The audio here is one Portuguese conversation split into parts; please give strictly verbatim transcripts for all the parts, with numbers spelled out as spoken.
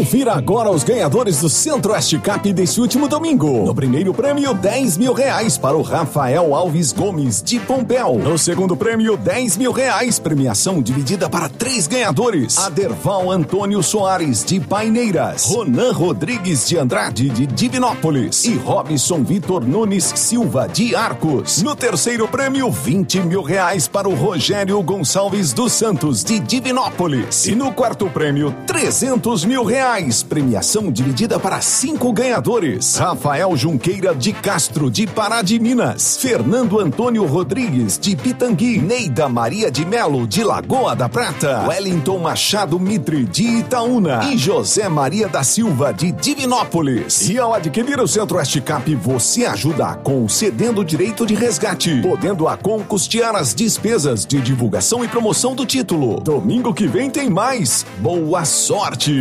Confira agora os ganhadores do Centro-Oeste Cap desse último domingo. No primeiro prêmio, dez mil reais para o Rafael Alves Gomes, de Pompéu. No segundo prêmio, dez mil reais, premiação dividida para três ganhadores. Aderval Antônio Soares, de Paineiras. Ronan Rodrigues de Andrade, de Divinópolis. E Robson Vitor Nunes Silva, de Arcos. No terceiro prêmio, vinte mil reais para o Rogério Gonçalves dos Santos, de Divinópolis. E no quarto prêmio, trezentos mil reais, premiação dividida para cinco ganhadores. Rafael Junqueira de Castro, de Pará de Minas. Fernando Antônio Rodrigues, de Pitangui. Neida Maria de Melo, de Lagoa da Prata. Wellington Machado Mitre, de Itaúna. E José Maria da Silva, de Divinópolis. E ao adquirir o Centro-Oeste Cap, você ajuda a Com cedendo o direito de resgate, podendo a Com custear as despesas de divulgação e promoção do título. Domingo que vem tem mais. Boa sorte!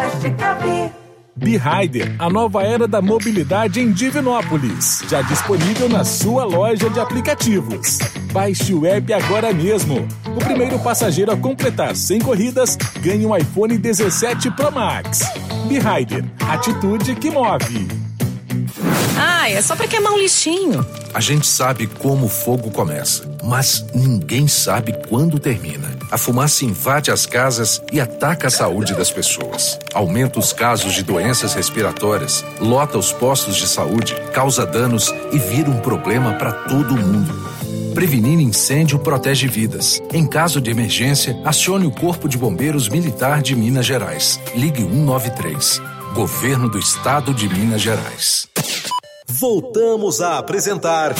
B-Rider, a nova era da mobilidade em Divinópolis. Já disponível na sua loja de aplicativos. Baixe o app agora mesmo. O primeiro passageiro a completar cem corridas ganha um iPhone dezessete Pro Max. B-Rider, atitude que move. Ah, é só pra queimar um lixinho. A gente sabe como o fogo começa, mas ninguém sabe quando termina. A fumaça invade as casas e ataca a saúde das pessoas. Aumenta os casos de doenças respiratórias, lota os postos de saúde, causa danos e vira um problema para todo mundo. Prevenir incêndio protege vidas. Em caso de emergência, acione o Corpo de Bombeiros Militar de Minas Gerais. Ligue cento e noventa e três. Governo do Estado de Minas Gerais. Voltamos a apresentar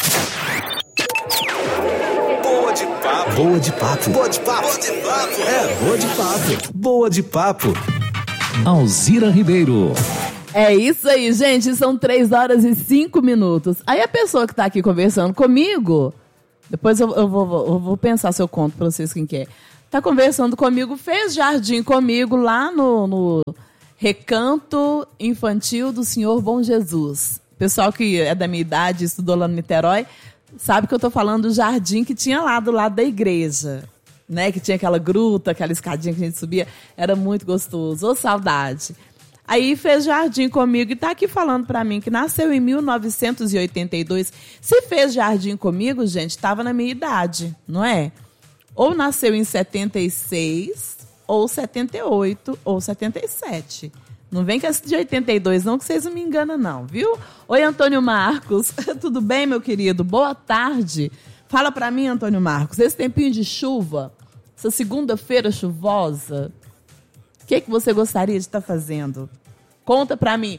Boa de Papo. Boa de Papo. Boa de Papo. Boa de Papo. É, Boa de Papo. Boa de Papo. Alzira Ribeiro. É isso aí, gente. São três horas e cinco minutos. Aí a pessoa que tá aqui conversando comigo, depois eu, eu, vou, eu vou pensar se eu conto pra vocês quem que é. Tá conversando comigo, fez jardim comigo lá no, no Recanto Infantil do Senhor Bom Jesus. Pessoal que é da minha idade, estudou lá no Niterói, sabe que eu tô falando do jardim que tinha lá do lado da igreja, né? Que tinha aquela gruta, aquela escadinha que a gente subia. Era muito gostoso. Ô, saudade. Aí fez jardim comigo e tá aqui falando pra mim que nasceu em mil novecentos e oitenta e dois. Se fez jardim comigo, gente, tava na minha idade, não é? Ou nasceu em setenta e seis, ou setenta e oito, ou setenta e sete. Não vem com essa de oitenta e dois, não, que vocês não me enganam, não, viu? Oi, Antônio Marcos. Tudo bem, meu querido? Boa tarde. Fala pra mim, Antônio Marcos, esse tempinho de chuva, essa segunda-feira chuvosa, o que, que você gostaria de estar fazendo? Conta pra mim.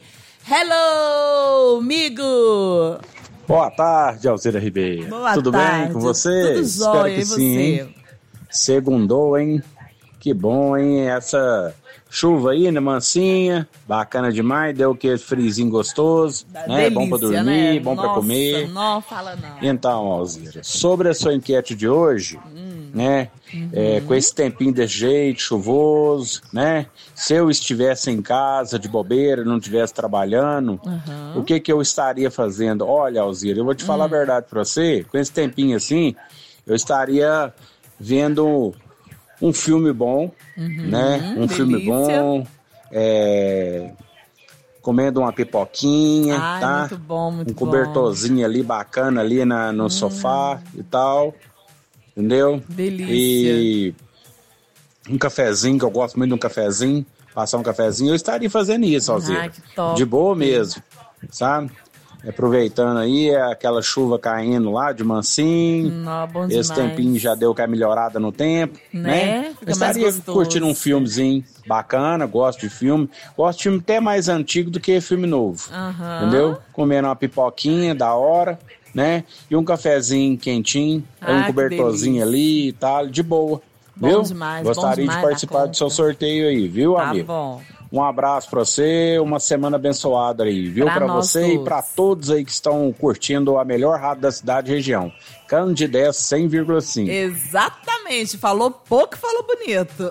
Hello, amigo! Boa tarde, Alzira Ribeiro. Boa Tudo tarde. bem com você? Tudo jóia, Espero que e você? sim, hein? Segundou, hein? Que bom, hein? Essa chuva aí, né, mansinha, bacana demais, deu aquele frizinho gostoso, Da né? delícia, Bom pra dormir, né? bom Nossa, pra comer. Não, fala não. Então, Alzira, sobre a sua enquete de hoje, hum. né? Uhum. É, com esse tempinho desse jeito, chuvoso, né? Se eu estivesse em casa de bobeira, não estivesse trabalhando, uhum. o que que eu estaria fazendo? Olha, Alzira, eu vou te falar uhum. a verdade pra você, com esse tempinho assim, eu estaria vendo um filme bom, uhum, né? Um delícia. filme bom, é, comendo uma pipoquinha, Ai, tá? Muito bom, muito um cobertorzinho bom. ali bacana ali na, no hum. sofá e tal, entendeu? Delícia. E um cafezinho, que eu gosto muito de um cafezinho, passar um cafezinho, eu estaria fazendo isso, Alzira. Ai, que top. De boa mesmo, sabe? Aproveitando aí aquela chuva caindo lá de mansinho. Não, bom Esse demais. tempinho já deu aquela melhorada no tempo, né? né? Fica Eu estaria mais gostoso. curtindo um filmezinho bacana, gosto de filme. Gosto de filme até mais antigo do que filme novo. Uhum. Entendeu? Comendo uma pipoquinha da hora, né? E um cafezinho quentinho, ah, um cobertorzinho ali e tal, de boa. Bom viu? demais, Gostaria bom demais de participar do seu sorteio aí, viu, tá amigo? Bom. Um abraço pra você, uma semana abençoada aí, viu? Pra, pra você todos. E pra todos aí que estão curtindo a melhor rádio da cidade e região. Candidez cem vírgula cinco. Exatamente, falou pouco e falou bonito.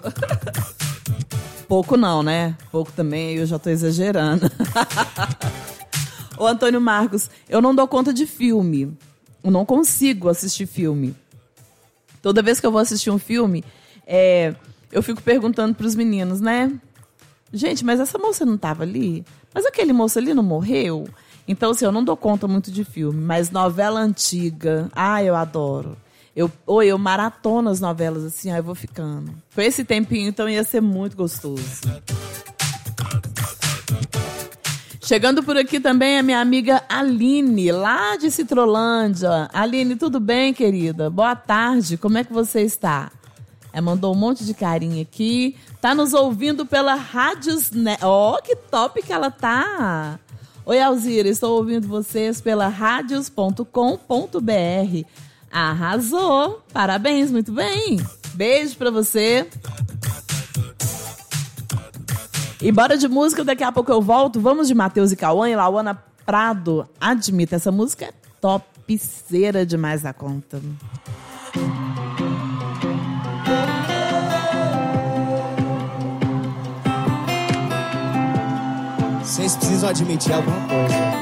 Pouco não, né? Pouco também, eu já tô exagerando. Ô, Antônio Marcos, eu não dou conta de filme. Eu não consigo assistir filme. Toda vez que eu vou assistir um filme, é, eu fico perguntando pros meninos, né? Gente, mas essa moça não tava ali? Mas aquele moço ali não morreu? Então, assim, eu não dou conta muito de filme, mas novela antiga, ah, eu adoro. Eu, ou eu maratono as novelas assim, aí eu vou ficando. Com esse tempinho, então, ia ser muito gostoso. Chegando por aqui também a minha amiga Aline, lá de Citrolândia. Aline, tudo bem, querida? Boa tarde, como é que você está? É, mandou um monte de carinho aqui. Tá nos ouvindo pela Rádios... Ó, oh, que top que ela tá! Oi, Alzira, estou ouvindo vocês pela radios ponto com ponto b r. Arrasou! Parabéns, muito bem! Beijo pra você. E bora de música, daqui a pouco eu volto. Vamos de Matheus e Cauã e Lauana Prado. Admita, essa música é topzera demais da conta. Vocês precisam admitir alguma coisa.